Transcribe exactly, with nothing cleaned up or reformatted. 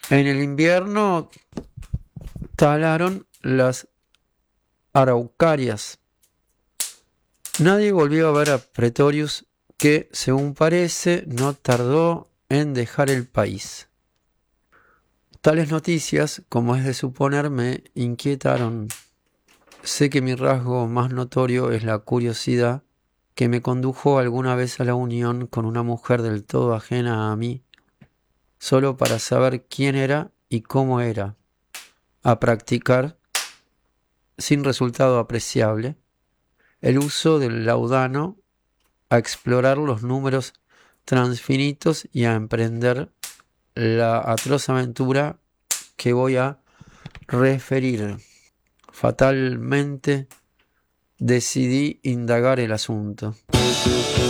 En el invierno talaron las araucarias. Nadie volvió a ver a Pretorius, que, según parece, no tardó en dejar el país. Tales noticias, como es de suponer, me inquietaron. Sé que mi rasgo más notorio es la curiosidad que me condujo alguna vez a la unión con una mujer del todo ajena a mí, solo para saber quién era y cómo era, a practicar, sin resultado apreciable, el uso del laudano, a explorar los números transfinitos y a emprender la atroz aventura que voy a referir. Fatalmente decidí indagar el asunto.